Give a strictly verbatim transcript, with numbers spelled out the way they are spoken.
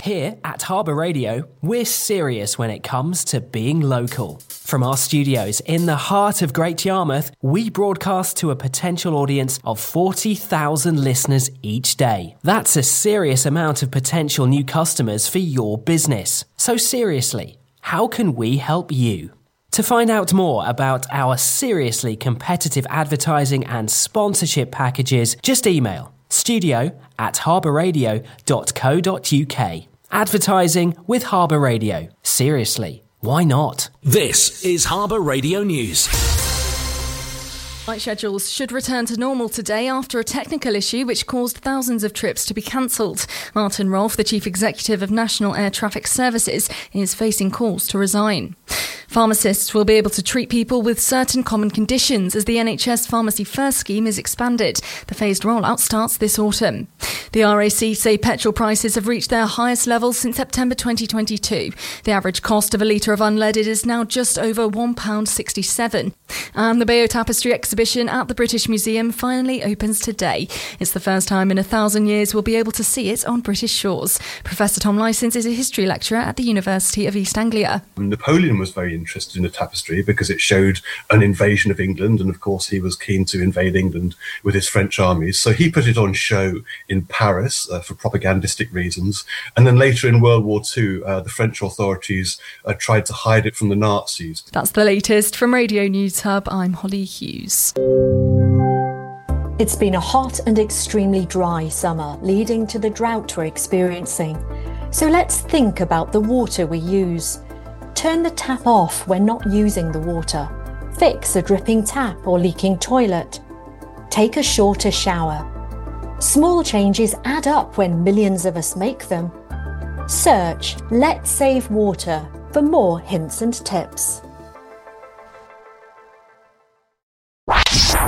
Here at Harbour Radio, we're serious when it comes to being local. From our studios in the heart of Great Yarmouth, we broadcast to a potential audience of forty thousand listeners each day. That's a serious amount of potential new customers for your business. So seriously, how can we help you? To find out more about our seriously competitive advertising and sponsorship packages, just email studio at harbourradio dot co dot uk. Advertising with Harbour Radio. Seriously, why not? This is Harbour Radio News. Flight schedules should return to normal today after a technical issue which caused thousands of trips to be cancelled. Martin Rolfe, the Chief Executive of National Air Traffic Services, is facing calls to resign. Pharmacists will be able to treat people with certain common conditions as the N H S Pharmacy First scheme is expanded. The phased rollout starts this autumn. The R A C say petrol prices have reached their highest levels since September twenty twenty-two. The average cost of a litre of unleaded is now just over one pound sixty-seven. And the Bayeux Tapestry exhibition at the British Museum finally opens today. It's the first time in a thousand years we'll be able to see it on British shores. Professor Tom Licence is a history lecturer at the University of East Anglia. Napoleon was very interested in the tapestry because it showed an invasion of England, and of course he was keen to invade England with his French armies. So he put it on show in Paris uh, for propagandistic reasons. And then later in World War Two, uh, the French authorities uh, tried to hide it from the Nazis. That's the latest from Radio News Hub. I'm Holly Hughes. It's been a hot and extremely dry summer, leading to the drought we're experiencing. So let's think about the water we use. Turn the tap off when not using the water. Fix a dripping tap or leaking toilet. Take a shorter shower. Small changes add up when millions of us make them. Search Let's Save Water for more hints and tips.